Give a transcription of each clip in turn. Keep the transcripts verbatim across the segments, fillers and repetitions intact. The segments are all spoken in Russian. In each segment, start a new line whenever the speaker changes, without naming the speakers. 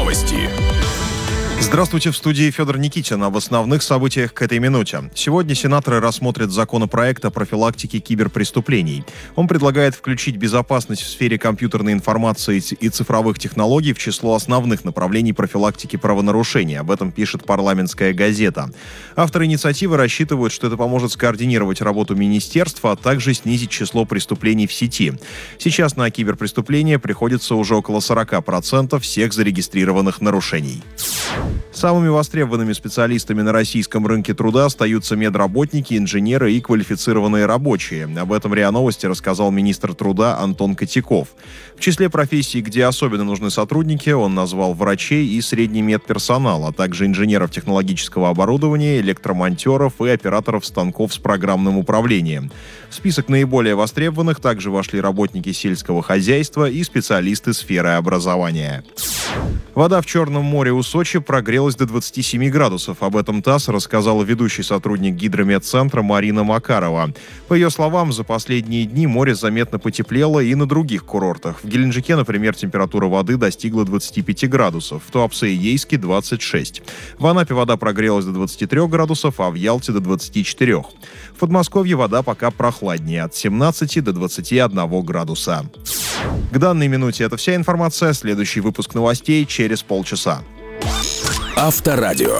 Новости.
Здравствуйте, в студии Федор Никитин. Об основных событиях к этой минуте. Сегодня сенаторы рассмотрят законопроект о профилактике киберпреступлений. Он предлагает включить безопасность в сфере компьютерной информации и цифровых технологий в число основных направлений профилактики правонарушений. Об этом пишет «Парламентская газета». Авторы инициативы рассчитывают, что это поможет скоординировать работу министерства, а также снизить число преступлений в сети. Сейчас на киберпреступления приходится уже около сорок процентов всех зарегистрированных нарушений. Самыми востребованными специалистами на российском рынке труда остаются медработники, инженеры и квалифицированные рабочие. Об этом РИА Новости рассказал министр труда Антон Котяков. В числе профессий, где особенно нужны сотрудники, он назвал врачей и средний медперсонал, а также инженеров технологического оборудования, электромонтеров и операторов станков с программным управлением. В список наиболее востребованных также вошли работники сельского хозяйства и специалисты сферы образования. Вода в Черном море у Сочи прогрелась до двадцати семи градусов. Об этом ТАСС рассказала ведущий сотрудник гидромедцентра Марина Макарова. По ее словам, за последние дни море заметно потеплело и на других курортах. В Геленджике, например, температура воды достигла двадцати пяти градусов, в Туапсе и Ейске – двадцать шесть. В Анапе вода прогрелась до двадцати трёх градусов, а в Ялте – до двадцати четырёх. В Подмосковье вода пока прохладнее – от семнадцати до двадцати одного градуса. К данной минуте это вся информация. Следующий выпуск новостей через полчаса.
Авторадио.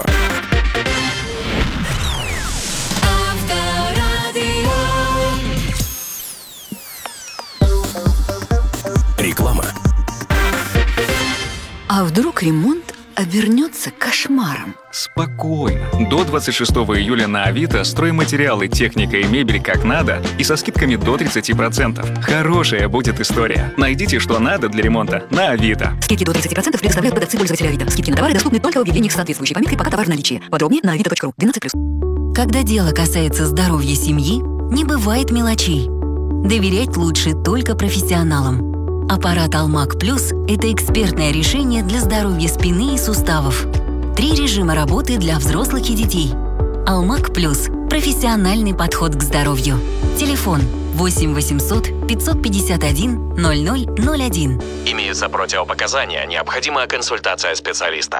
Реклама.
А вдруг ремонт обернется кошмаром?
Спокойно. До двадцать шестого июля на Авито стройматериалы, техника и мебель как надо и со скидками до тридцати процентов. Хорошая будет история. Найдите, что надо для ремонта на Авито.
Скидки до тридцати процентов предоставляют продавцы пользователя Авито. Скидки на товары доступны только в объявлениях с соответствующей пометкой «Пока товар в наличии». Подробнее на авито точка ру. двенадцать плюс.
Когда дело касается здоровья семьи, не бывает мелочей. Доверять лучше только профессионалам. Аппарат Алмак Плюс – это экспертное решение для здоровья спины и суставов. Три режима работы для взрослых и детей. Алмак Плюс – профессиональный подход к здоровью. Телефон восемь восемьсот пятьсот пятьдесят один ноль ноль ноль один.
Имеются противопоказания, необходима консультация специалиста.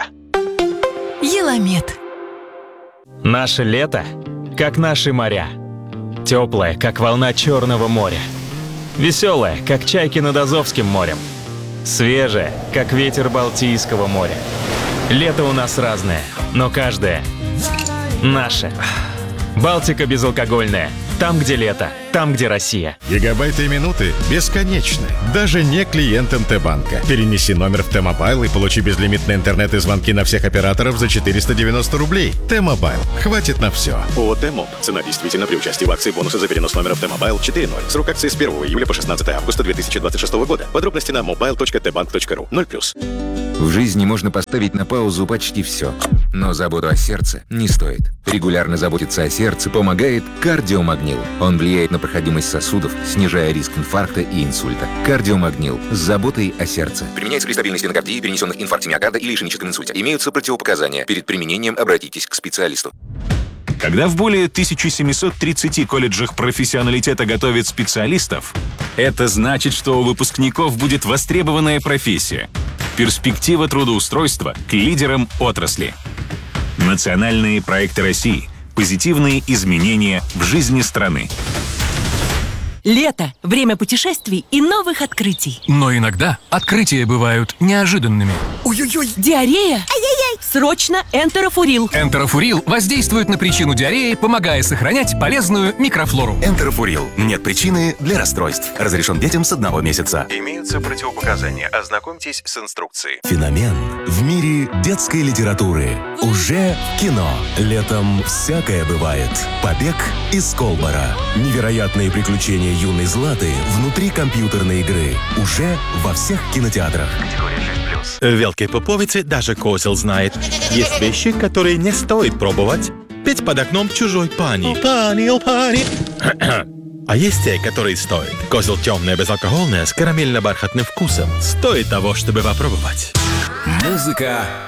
Еламед.
Наше лето, как наши моря. Теплое, как волна Черного моря. Веселое, как чайки над Азовским морем. Свежее, как ветер Балтийского моря. Лето у нас разное, но каждое наше. Балтика безалкогольная. Там, где лето, там, где Россия.
Гигабайты и минуты бесконечны. Даже не клиентам Т-банка. Перенеси номер в Т-мобайл и получи безлимитный интернет и звонки на всех операторов за четыреста девяносто рублей. Т-мобайл. Хватит на все.
ООО «Т-моб». Цена действительно при участии в акции бонусы за перенос номера в Т-мобайл четыре ноль. Срок акции с первого июля по шестнадцатое августа две тысячи двадцать шестого года. Подробности на мобайл точка тэ банк точка ру. ноль плюс.
В жизни можно поставить на паузу почти все. Но заботу о сердце не стоит. Регулярно заботиться о сердце помогает кардиомагнил. Он влияет на проходимость сосудов, снижая риск инфаркта и инсульта. Кардиомагнил с заботой о сердце.
Применяется при стабильной стенокардии, перенесенных инфаркте миокарда или ишемическом инсульте. Имеются противопоказания. Перед применением обратитесь к специалисту.
Когда в более тысяча семьсот тридцати колледжах профессионалитета готовят специалистов, это значит, что у выпускников будет востребованная профессия. Перспектива трудоустройства к лидерам отрасли. Национальные проекты России. Позитивные изменения в жизни страны.
Лето – время путешествий и новых открытий.
Но иногда открытия бывают неожиданными.
Ой-ой-ой, диарея? Ай-яй-яй! Срочно энтерофурил.
Энтерофурил воздействует на причину диареи, помогая сохранять полезную микрофлору.
Энтерофурил. Нет причины для расстройств. Разрешен детям с одного месяца.
Имеются противопоказания. Ознакомьтесь с инструкцией.
Феномен в мире детской литературы. Уже в кино. Летом всякое бывает. Побег из Колбара. Невероятные приключения юной Златы внутри компьютерной игры. Уже во всех кинотеатрах.
Категория шесть плюс.
В Великой Пуповице даже козел знает. Есть вещи, которые не стоит пробовать. Петь под окном чужой пани. О, пани, о, пани. А есть те, которые стоят. Козел темное, безалкогольное, с карамельно-бархатным вкусом. Стоит того, чтобы попробовать.
Музыка